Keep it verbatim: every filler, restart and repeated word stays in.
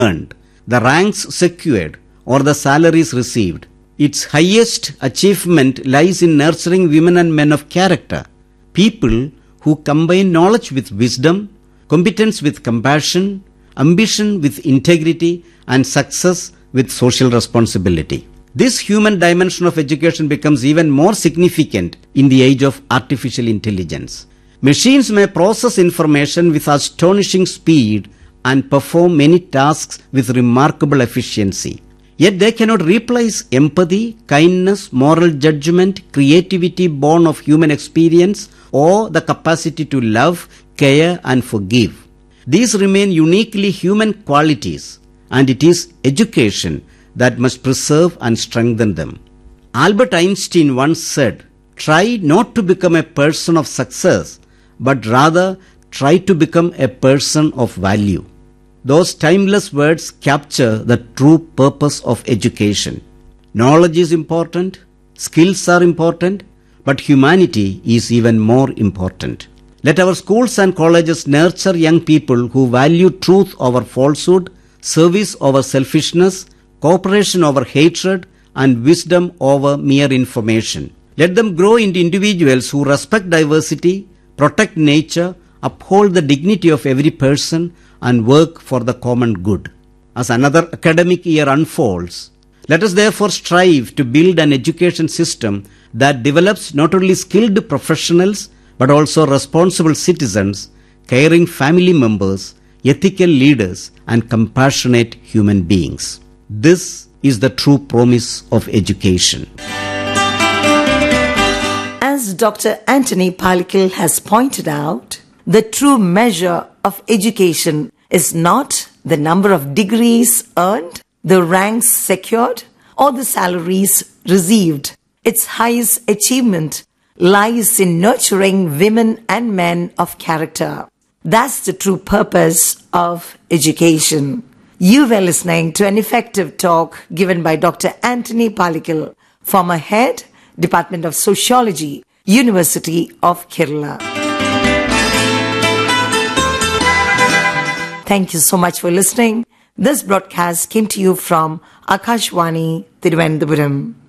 earned, the ranks secured, or the salaries received. Its highest achievement lies in nurturing women and men of character, people who combine knowledge with wisdom, competence with compassion, ambition with integrity, and success with social responsibility. This human dimension of education becomes even more significant in the age of artificial intelligence. Machines may process information with astonishing speed and perform many tasks with remarkable efficiency. Yet they cannot replace empathy, kindness, moral judgment, creativity born of human experience, or the capacity to love, care, and forgive. These remain uniquely human qualities, and it is education that must preserve and strengthen them. Albert Einstein once said, "Try not to become a person of success, but rather try to become a person of value." Those timeless words capture the true purpose of education. Knowledge is important, skills are important, but humanity is even more important. Let our schools and colleges nurture young people who value truth over falsehood, service over selfishness, cooperation over hatred, and wisdom over mere information. Let them grow into individuals who respect diversity, protect nature, uphold the dignity of every person, and work for the common good. As another academic year unfolds, let us therefore strive to build an education system that develops not only skilled professionals but also responsible citizens, caring family members, ethical leaders, and compassionate human beings. This is the true promise of education. As Doctor Anthony Palkal has pointed out, the true measure of education is not the number of degrees earned, the ranks secured, or the salaries received. Its highest achievement lies in nurturing women and men of character. That's the true purpose of education. You were listening to an effective talk given by Doctor Anthony Palkal, former head, Department of Sociology, University of Kerala. Thank you so much for listening. This broadcast came to you from Akashvani, Thiruvananthapuram.